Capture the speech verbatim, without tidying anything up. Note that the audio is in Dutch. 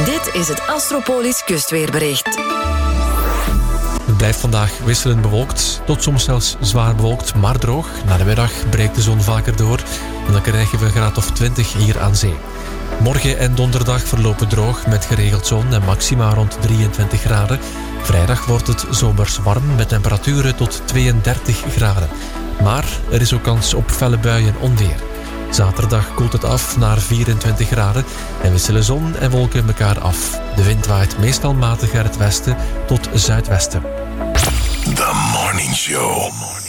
Dit is het Astropolis kustweerbericht. Het blijft vandaag wisselend bewolkt, tot soms zelfs zwaar bewolkt, maar droog. Na de middag breekt de zon vaker door en dan krijgen we een graad of twintig hier aan zee. Morgen en donderdag verlopen droog met geregeld zon en maxima rond drieëntwintig graden. Vrijdag wordt het zomers warm met temperaturen tot tweeëndertig graden. Maar er is ook kans op felle buien en onweer. Zaterdag koelt het af naar vierentwintig graden en wisselen zon en wolken elkaar af. De wind waait meestal matig uit het westen tot zuidwesten. The Morning Show.